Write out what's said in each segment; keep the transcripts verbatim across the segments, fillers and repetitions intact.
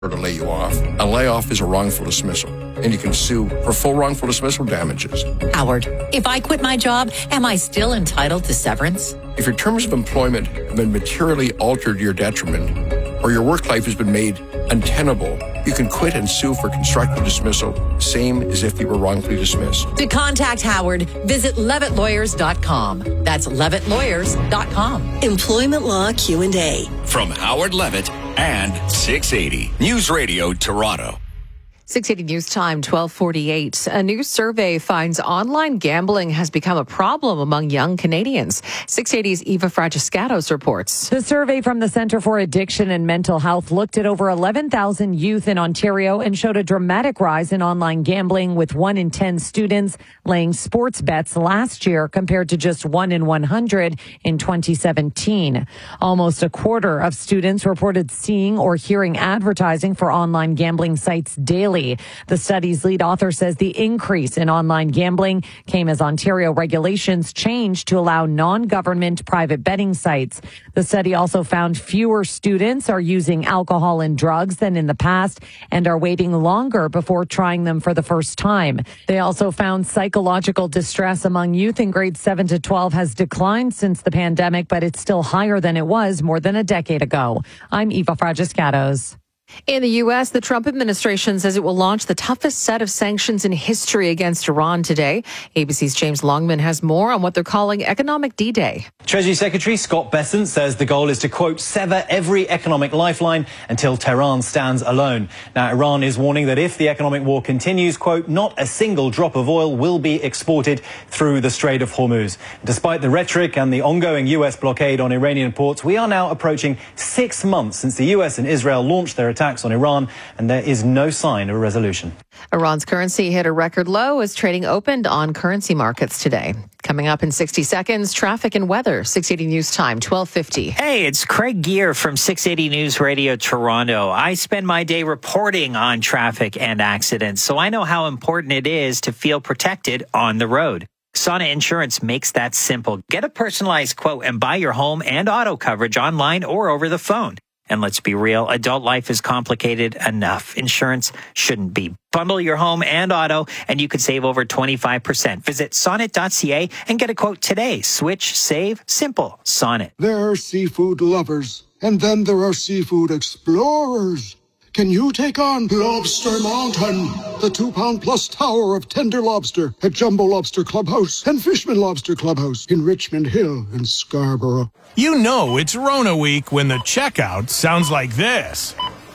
to lay you off. A layoff is a wrongful dismissal, and you can sue for full wrongful dismissal damages. Howard, if I quit my job, am I still entitled to severance? If your terms of employment have been materially altered to your detriment, or your work life has been made untenable, you can quit and sue for constructive dismissal, same as if you were wrongfully dismissed. To contact Howard, visit levitt lawyers dot com. That's levitt lawyers dot com. Employment Law Q and A. From Howard Levitt and six eighty News Radio Toronto. six eighty News Time, twelve forty-eight. A new survey finds online gambling has become a problem among young Canadians. six eighty's Eva Fragiscatos reports. The survey from the Centre for Addiction and Mental Health looked at over eleven thousand youth in Ontario and showed a dramatic rise in online gambling, with one in ten students laying sports bets last year compared to just one in one hundred in twenty seventeen. Almost a quarter of students reported seeing or hearing advertising for online gambling sites daily. The study's lead author says the increase in online gambling came as Ontario regulations changed to allow non-government private betting sites. The study also found fewer students are using alcohol and drugs than in the past and are waiting longer before trying them for the first time. They also found psychological distress among youth in grades seven to twelve has declined since the pandemic, but it's still higher than it was more than a decade ago. I'm Eva Fragiscatos. In the U S, the Trump administration says it will launch the toughest set of sanctions in history against Iran today. A B C's James Longman has more on what they're calling Economic D-Day. Treasury Secretary Scott Bessent says the goal is to, quote, sever every economic lifeline until Tehran stands alone. Now, Iran is warning that if the economic war continues, quote, not a single drop of oil will be exported through the Strait of Hormuz. Despite the rhetoric and the ongoing U S blockade on Iranian ports, we are now approaching six months since the U S and Israel launched their attacks on Iran, and there is no sign of a resolution. Iran's currency hit a record low as trading opened on currency markets today. Coming up in sixty seconds, traffic and weather. six eighty News Time, twelve fifty. Hey, it's Craig Gear from six eighty News Radio Toronto. I spend my day reporting on traffic and accidents, so I know how important it is to feel protected on the road. Sona Insurance makes that simple. Get a personalized quote and buy your home and auto coverage online or over the phone. And let's be real, adult life is complicated enough. Insurance shouldn't be. Bundle your home and auto, and you could save over twenty-five percent. Visit sonnet dot c a and get a quote today. Switch, save, simple. Sonnet. There are seafood lovers, and then there are seafood explorers. Can you take on Lobster Mountain, the two-pound plus tower of tender lobster at Jumbo Lobster Clubhouse and Fishman Lobster Clubhouse in Richmond Hill and Scarborough? You know it's Rona Week when the checkout sounds like this.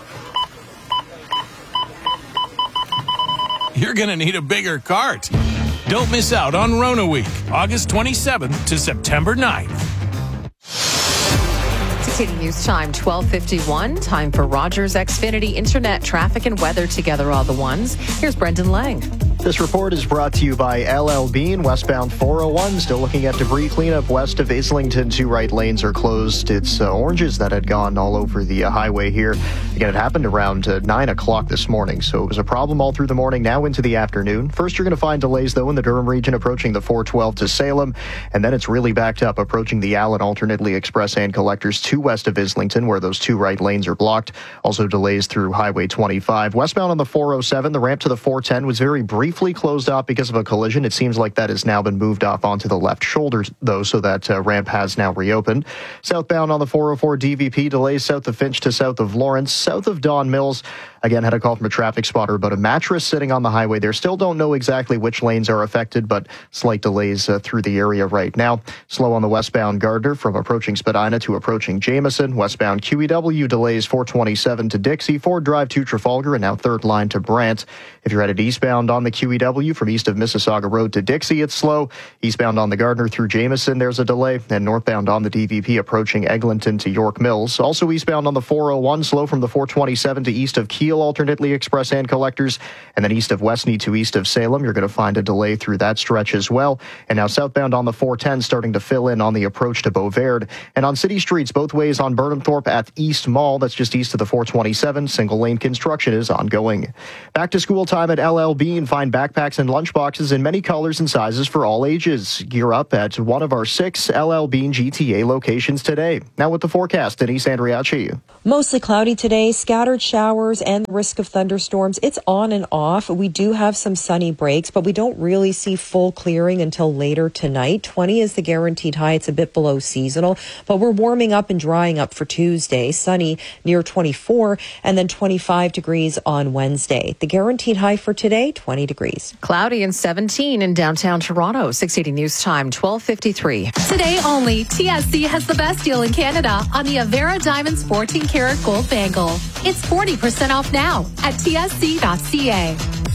You're going to need a bigger cart. Don't miss out on Rona Week, August twenty-seventh to September ninth. six eighty News Time, twelve fifty-one. Time for Rogers Xfinity Internet traffic and weather together all the ones. Here's Brendan Lang. This report is brought to you by L L Bean, westbound four oh one. Still looking at debris cleanup west of Islington. Two right lanes are closed. It's uh, oranges that had gone all over the uh, highway here. Again, it happened around uh, nine o'clock this morning, so it was a problem all through the morning, now into the afternoon. First, you're going to find delays, though, in the Durham region approaching the four twelve to Salem, and then it's really backed up approaching the Allen alternately express and collectors two west of Islington, where those two right lanes are blocked. Also delays through Highway twenty-five. Westbound on the four oh seven, the ramp to the four ten was very briefly closed off because of a collision. It seems like that has now been moved off onto the left shoulder, though, so that uh, ramp has now reopened. Southbound on the four oh four D V P, delays south of Finch to south of Lawrence. South of Don Mills, again, had a call from a traffic spotter about a mattress sitting on the highway there. Still don't know exactly which lanes are affected, but slight delays uh, through the area right now. Slow on the westbound Gardner from approaching Spadina to approaching Jameson. Westbound Q E W delays four twenty-seven to Dixie. Ford Drive to Trafalgar, and now third line to Brant. If you're headed eastbound on the Q E W from east of Mississauga Road to Dixie, it's slow. Eastbound on the Gardner through Jameson, there's a delay. And northbound on the D V P approaching Eglinton to York Mills. Also eastbound on the four oh one, slow from the four twenty-seven to east of Kiel still alternately express and collectors. And then east of Westney to east of Salem, you're going to find a delay through that stretch as well. And now southbound on the four ten starting to fill in on the approach to Beauverde. And on city streets both ways on Burnhamthorpe at East Mall, that's just east of the four twenty-seven, single lane construction is ongoing. Back to school time at L L Bean. Find backpacks and lunchboxes in many colors and sizes for all ages. Gear up at one of our six L L Bean G T A locations today. Now with the forecast, Denise Andriachi. Mostly cloudy today, scattered showers and risk of thunderstorms. It's on and off. We do have some sunny breaks, but we don't really see full clearing until later tonight. twenty is the guaranteed high. It's a bit below seasonal, but we're warming up and drying up for Tuesday. Sunny near twenty-four and then twenty-five degrees on Wednesday. The guaranteed high for today, twenty degrees. Cloudy and seventeen in downtown Toronto. six eighty News Time, twelve fifty-three. Today only, T S C has the best deal in Canada on the Avera Diamonds fourteen karat gold bangle. It's forty percent off now at T S C dot C A.